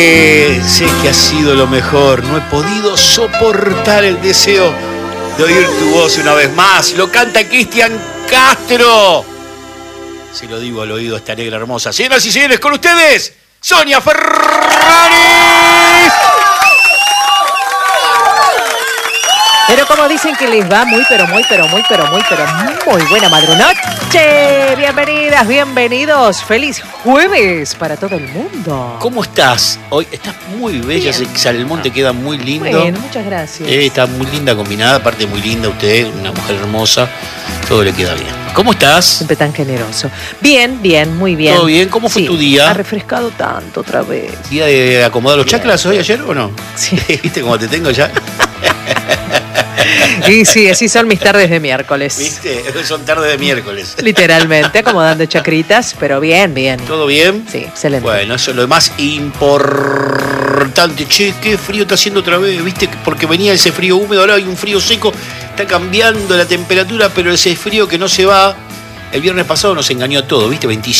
Sé que ha sido lo mejor. No he podido soportar el deseo de oír tu voz una vez más. Lo canta Cristian Castro. Se lo digo al oído a esta negra hermosa. Señoras y señores, con ustedes, Sonia Ferraris. Pero como dicen que les va muy buena madrunoche. Bienvenidas, bienvenidos. Feliz jueves para todo el mundo. ¿Cómo estás? Hoy estás muy bella, ese salmón te queda muy lindo. Bueno, muchas gracias. Está muy linda combinada, aparte muy linda usted, una mujer hermosa. Todo le queda bien. ¿Cómo estás? Siempre tan generoso. Bien, muy bien. ¿Todo bien? ¿Cómo fue tu día? Ha refrescado tanto otra vez. ¿Día de acomodar los chakras hoy, ayer o no? Sí. ¿Viste cómo te tengo ya? Y sí, así son mis tardes de miércoles. ¿Viste? Son tardes de miércoles. Literalmente, acomodando chacritas, pero bien. ¿Todo bien? Sí, excelente. Bueno, eso es lo más importante. Che, qué frío está haciendo otra vez, ¿viste? Porque venía ese frío húmedo, ahora hay un frío seco. Está cambiando la temperatura, pero ese frío que no se va. El viernes pasado nos engañó a todos, ¿viste? 25